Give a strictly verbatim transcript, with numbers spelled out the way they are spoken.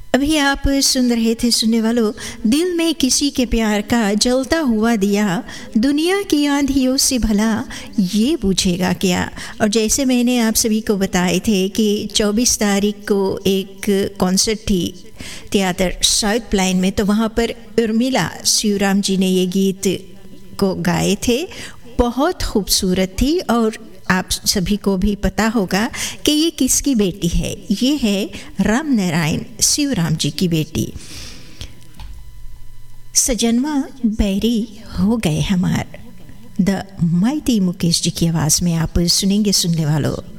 अभी आप सुन रहे थे सुनने वालों, दिल में किसी के प्यार का जलता हुआ दिया, दुनिया की आंधियों से भला ये पूछेगा क्या। और जैसे मैंने आप सभी को बताए थे कि चौबीस तारीख को एक कॉन्सर्ट थी थिएटर साउथ प्लाइन में, तो वहाँ पर उर्मिला शिवराम जी ने ये गीत को गाए थे। बहुत खूबसूरत थी और आप सभी को भी पता होगा कि ये किसकी बेटी है। ये है राम नारायण शिवराम जी की बेटी। सजनवा बैरी हो गए हमार, द माइटी मुकेश जी की आवाज़ में आप सुनेंगे सुनने वालों।